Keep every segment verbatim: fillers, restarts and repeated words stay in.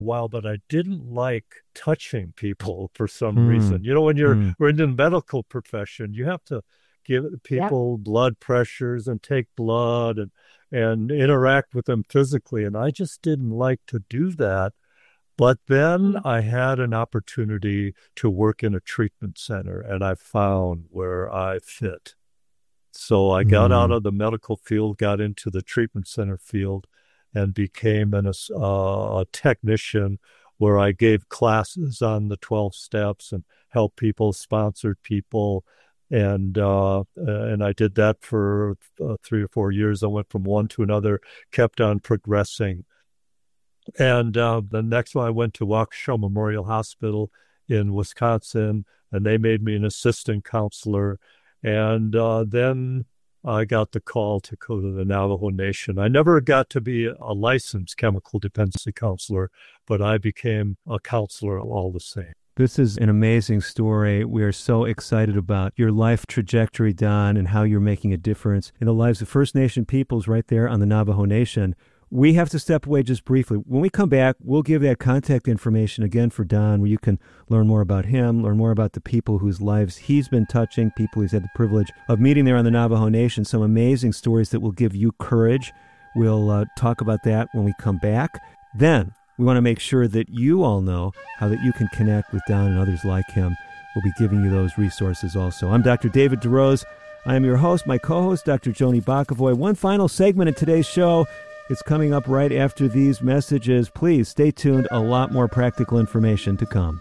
while, but I didn't like touching people for some Mm. reason. You know, when you're Mm. we're in the medical profession, you have to give people yep. blood pressures and take blood and and interact with them physically. And I just didn't like to do that. But then I had an opportunity to work in a treatment center, and I found where I fit. So I got mm. out of the medical field, got into the treatment center field, and became an, uh, a technician where I gave classes on the twelve steps and helped people, sponsored people. And uh, and I did that for uh, three or four years. I went from one to another, kept on progressing. And uh, the next one, I went to Waukesha Memorial Hospital in Wisconsin, and they made me an assistant counselor. And uh, then I got the call to go to the Navajo Nation. I never got to be a licensed chemical dependency counselor, but I became a counselor all the same. This is an amazing story. We are so excited about your life trajectory, Don, and how you're making a difference in the lives of First Nation peoples right there on the Navajo Nation. We have to step away just briefly. When we come back, we'll give that contact information again for Don, where you can learn more about him, learn more about the people whose lives he's been touching, people he's had the privilege of meeting there on the Navajo Nation, some amazing stories that will give you courage. We'll uh, talk about that when we come back. Then we want to make sure that you all know how that you can connect with Don and others like him. We'll be giving you those resources also. I'm Doctor David DeRose. I am your host, my co-host, Doctor Joni Bakavoy. One final segment in today's show. It's coming up right after these messages. Please stay tuned. A lot more practical information to come.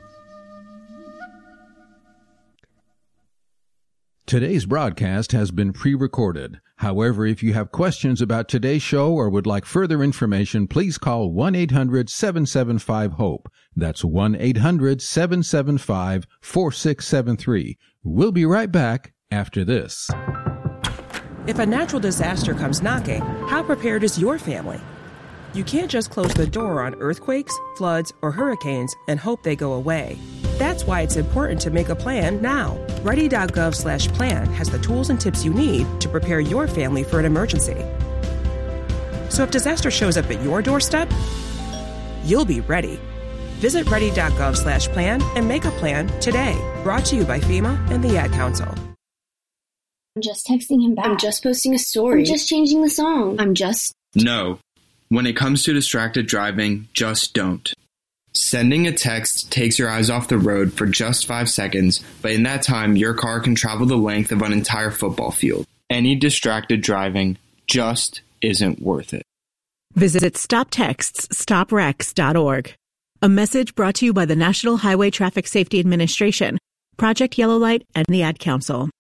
Today's broadcast has been pre-recorded. However, if you have questions about today's show or would like further information, please call one eight hundred seven seven five HOPE. That's one eight hundred seven seven five four six seven three. We'll be right back after this. If a natural disaster comes knocking, how prepared is your family? You can't just close the door on earthquakes, floods, or hurricanes and hope they go away. That's why it's important to make a plan now. Ready.gov slash plan has the tools and tips you need to prepare your family for an emergency. So if disaster shows up at your doorstep, you'll be ready. Visit ready.gov slash plan and make a plan today. Brought to you by FEMA and the Ad Council. I'm just texting him back. I'm just posting a story. I'm just changing the song. I'm just... No. When it comes to distracted driving, just don't. Sending a text takes your eyes off the road for just five seconds, but in that time, your car can travel the length of an entire football field. Any distracted driving just isn't worth it. Visit stop texts stop wrecks dot org. A message brought to you by the National Highway Traffic Safety Administration, Project Yellow Light, and the Ad Council.